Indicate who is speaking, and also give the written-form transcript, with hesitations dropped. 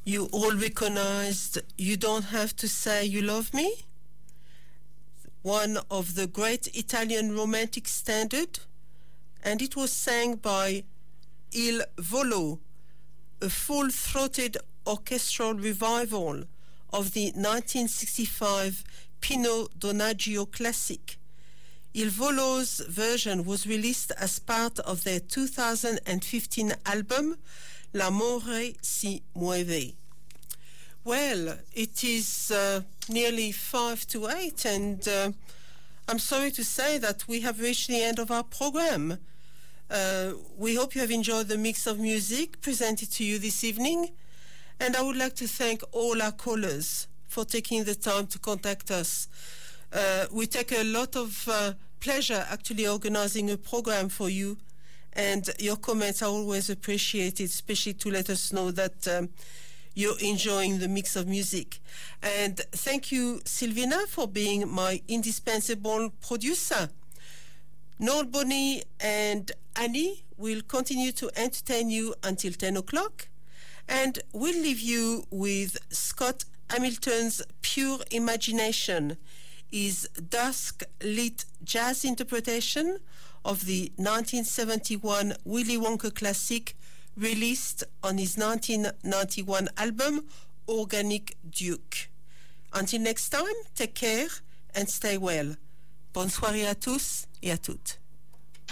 Speaker 1: You all recognized You Don't Have to Say You Love Me, one of the great Italian romantic standard, and it was sang by Il Volo, a full-throated orchestral revival of the 1965 Pino Donaggio classic. Il Volo's version was released as part of their 2015 album L'amore si muove. Well, it is nearly 7:55, and I'm sorry to say that we have reached the end of our program. We hope you have enjoyed the mix of music presented to you this evening, and I would like to thank all our callers for taking the time to contact us. We take a lot of pleasure actually organizing a program for you, and your comments are always appreciated, especially to let us know that you're enjoying the mix of music. And thank you, Silvina, for being my indispensable producer. Noel Bonny and Annie will continue to entertain you until 10 o'clock, and we'll leave you with Scott Hamilton's Pure Imagination, his dusk-lit jazz interpretation of the 1971 Willy Wonka classic released on his 1991 album Organic Duke. Until next time, take care and stay well. Bonne soirée à tous et à toutes.